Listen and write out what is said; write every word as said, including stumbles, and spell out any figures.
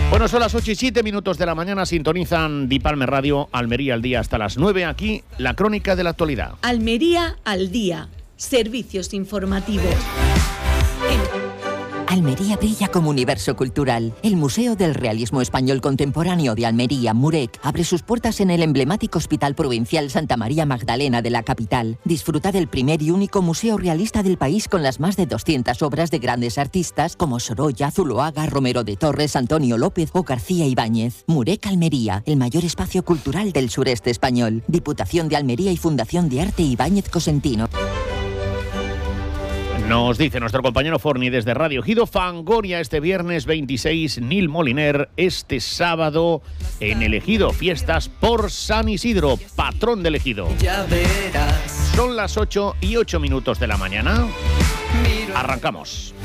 Bueno, son las ocho y siete minutos de la mañana, sintonizan Dipalme Radio, Almería al día hasta las nueve, aquí la crónica de la actualidad. Almería al día, servicios informativos. Almería brilla como universo cultural. El Museo del Realismo Español Contemporáneo de Almería, Murec, abre sus puertas en el emblemático Hospital Provincial Santa María Magdalena de la capital. Disfruta del primer y único museo realista del país con las más de doscientas obras de grandes artistas como Sorolla, Zuloaga, Romero de Torres, Antonio López o García Ibáñez. Murec Almería, el mayor espacio cultural del sureste español. Diputación de Almería y Fundación de Arte Ibáñez Cosentino. Nos dice nuestro compañero Forni desde Radio Ejido, Fangoria este viernes veintiséis, Nil Moliner este sábado en el Ejido, fiestas por San Isidro, patrón del Ejido. Ya verás. Son las ocho y ocho minutos de la mañana. Arrancamos.